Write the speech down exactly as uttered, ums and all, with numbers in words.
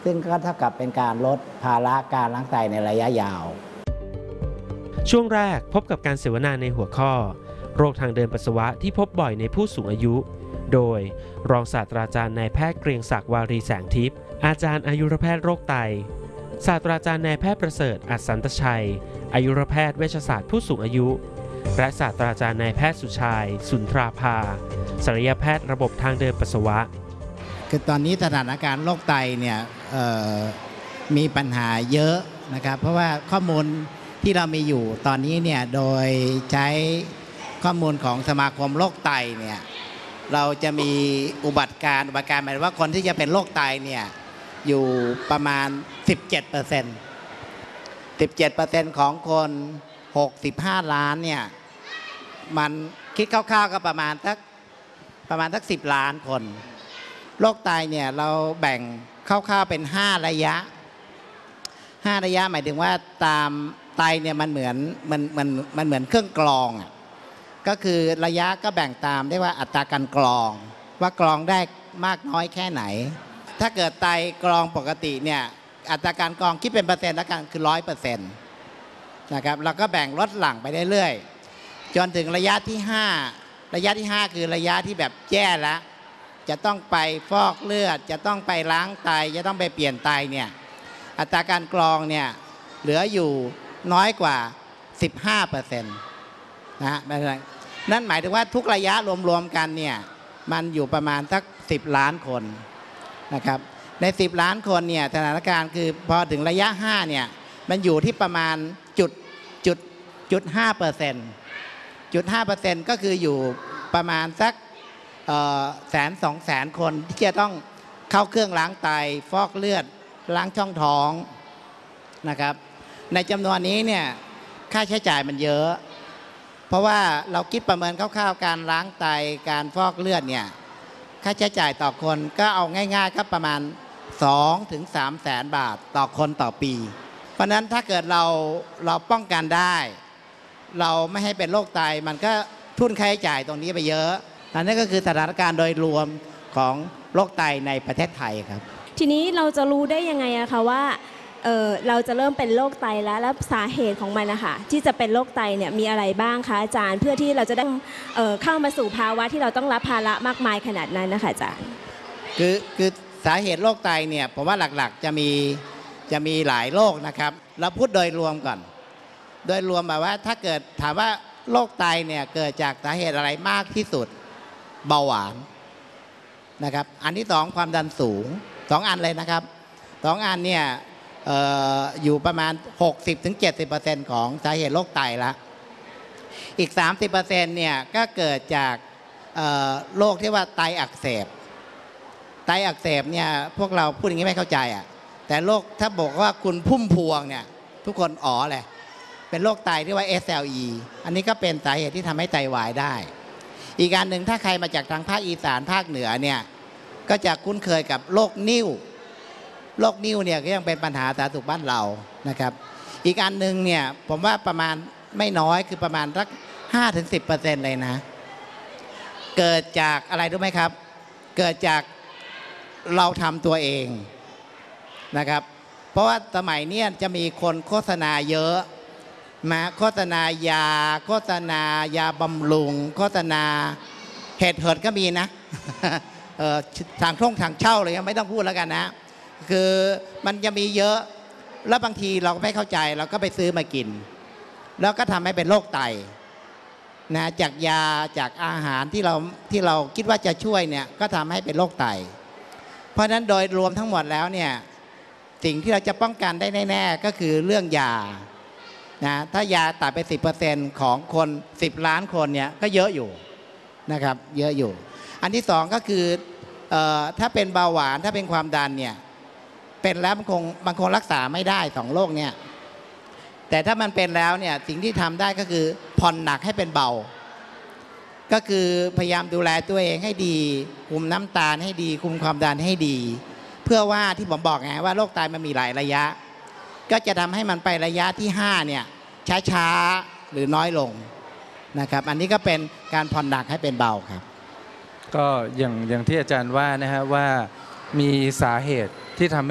ซึ่งก็เท่ากับเป็นการลดภาระการล้างไตในระยะยาวช่วงแรกพบกับการเสวนาในหัวข้อโรคทางเดินปัสสาวะที่พบบ่อยในผู้สูงอายุโดยรองศาสตราจารย์นายแพทย์เกรียงศักดิ์วารีแสงทิพย์อาจารย์อายุรแพทย์โรคไตศาสตราจารย์นายแพทย์ประเสริฐอัศสันตชัยอายุรแพทย์เวชศาสตร์ผู้สูงอายุและศาสตราจารย์นายแพทย์สุชายสุนทราภาศัลยแพทย์ระบบทางเดินปัสสาวะคือตอนนี้สถานการณ์โรคไตเนี่ยมีปัญหาเยอะนะครับเพราะว่าข้อมูลที่เรามีอยู่ตอนนี้เนี่ยโดยใช้ข้อมูลของสมาคมโรคไตเนี่ยเราจะมีอุบัติการอุบัติการหมายว่าคนที่จะเป็นโรคไตเนี่ยอยู่ประมาณ สิบเจ็ดเปอร์เซ็นต์ สิบเจ็ดเปอร์เซ็นต์ ของคนหกสิบห้าล้านเนี่ยมันคิดคร่าวๆก็ประมาณสักประมาณสักสิบล้านคนโรคไตเนี่ยเราแบ่งคร่าวๆเป็นห้าระยะห้าระยะหมายถึงว่าตามไตเนี่ยมันเหมือนมันมันมันเหมือนเครื่องกรองอ่ะก็คือระยะก็แบ่งตามได้ว่าอัตราการกรองว่ากรองได้มากน้อยแค่ไหนถ้าเกิดไตกรองปกติเนี่ยอัตราการกรองคิดเป็นเปอร์เซ็นต์แล้วกันคือร้อยเปอร์เซ็นต์นะครับเราก็แบ่งลดหลั่งไปเรื่อยๆจนถึงระยะที่ห้าระยะที่ห้าคือระยะที่แบบแย่แล้วจะต้องไปฟอกเลือดจะต้องไปล้างไตจะต้องไปเปลี่ยนไตเนี่ยอัตราการกรองเนี่ยเหลืออยู่น้อยกว่า สิบห้าเปอร์เซ็นต์ นะฮะนั่นหมายถึงว่าทุกระยะรวมๆกันเนี่ยมันอยู่ประมาณสักสิบล้านคนนะครับในสิบล้านคนเนี่ยสถานการณ์คือพอถึงระยะห้าเนี่ยมันอยู่ที่ประมาณจุดจุดจุดห้าเปอร์เซ็นต์จุดห้าเปอร์เซ็นต์ก็คืออยู่ประมาณสักแสนสองแสนคนที่จะต้องเข้าเครื่องล้างไตฟอกเลือดล้างช่องท้องนะครับในจำนวนนี้เนี่ยค่าใช้จ่ายมันเยอะเพราะว่าเราคิดประเมินคร่าวๆการล้างไตการฟอกเลือดเนี่ยค่าใช้จ่ายต่อคนก็เอาง่ายๆก็ประมาณ สองถึงสาม แสนบาทต่อคนต่อปีเพราะนั้นถ้าเกิดเราเราป้องกันได้เราไม่ให้เป็นโรคไตมันก็ทุนค่าใช้จ่ายตรงนี้ไปเยอะนั่นก็คือสถานการณ์โดยรวมของโรคไตในประเทศไทยครับทีนี้เราจะรู้ได้ยังไงอะคะว่าเอ่อเราจะเริ่มเป็นโรคไตแล้วแล้วสาเหตุของมันนะคะที่จะเป็นโรคไตเนี่ยมีอะไรบ้างคะอาจารย์เพื่อที่เราจะได้เอ่อเข้ามาสู่ภาวะที่เราต้องรับภาระมากมายขนาดนั้นนะคะอาจารย์คือคือสาเหตุโรคไตเนี่ยผมว่าหลักๆจะมีจะมีหลายโรคนะครับเราพูดโดยรวมก่อนโดยรวมแบบว่าถ้าเกิดถามว่าโรคไตเนี่ยเกิดจากสาเหตุอะไรมากที่สุดเบาหวานนะครับอันที่สองความดันสูงสองอันเลยนะครับสองอันเนี่ย อ, ออยู่ประมาณ หกสิบถึงเจ็ดสิบเปอร์เซ็นต์ ของสาเหตุโรคไตละอีก สามสิบเปอร์เซ็นต์ เนี่ยก็เกิดจากโรคที่ว่าไตอักเสบไตอักเสบเนี่ยพวกเราพูดอย่างนี้ไม่เข้าใจอ่ะแต่โรคถ้าบอกว่าคุณพุ่มพวงเนี่ยทุกคนอ๋อเลยเป็นโรคไตที่ว่า เอส แอล อี อันนี้ก็เป็นสาเหตุที่ทำให้ไตวายได้อีกการหนึ่งถ้าใครมาจากทางภาคอีสานภาคเหนือเนี่ยก็จะคุ้นเคยกับโรคนิ่วโรคนิ่วเนี่ยก็ยังเป็นปัญหาสาธารณสุขบ้านเรานะครับอีกอันหนึ่งเนี่ยผมว่าประมาณไม่น้อยคือประมาณสัก ห้าถึงสิบเปอร์เซ็นต์ เลยนะเกิดจากอะไรรู้ไหมครับเกิดจากเราทำตัวเองนะครับเพราะว่าสมัยนี้จะมีคนโฆษณาเยอะมาโฆษณายาโฆษณายาบำรุงโฆษณาเห็ดเหิดก็มีนะ ทางช่องทางเช่าเลยไม่ต้องพูดแล้วกันนะคือมันจะมีเยอะแล้วบางทีเราไม่เข้าใจเราก็ไปซื้อมากินแล้วก็ทำให้เป็นโรคไตนะจากยาจากอาหารที่เราที่เราคิดว่าจะช่วยเนี่ยก็ทำให้เป็นโรคไตเพราะฉะนั้นโดยรวมทั้งหมดแล้วเนี่ยสิ่งที่เราจะป้องกันได้แน่ๆก็คือเรื่องยานะถ้ายาตัดไป สิบเปอร์เซ็นต์ ของคนสิบล้านคนเนี่ยก็เยอะอยู่นะครับเยอะอยู่อันที่สองก็คือเอ่อถ้าเป็นเบาหวานถ้าเป็นความดันเนี่ยเป็นแล้วมันคงบางคนรักษาไม่ได้สองโรคเนี่ยแต่ถ้ามันเป็นแล้วเนี่ยสิ่งที่ทำได้ก็คือผ่อนหนักให้เป็นเบาก็คือพยายามดูแลตัวเองให้ดีคุมน้ำตาลให้ดีคุมความดันให้ดีเพื่อว่าที่ผมบอกไงว่าโรคไตมันมีหลายระยะก็จะทำให้มันไประยะที่ห้าเนี่ยช้าๆหรือน้อยลงนะครับอันนี้ก็เป็นการผ่อนหนักให้เป็นเบาครับก็อย่างอย่างที่อาจารย์ว่านะฮะว่ามีสาเหตุที่ทำให้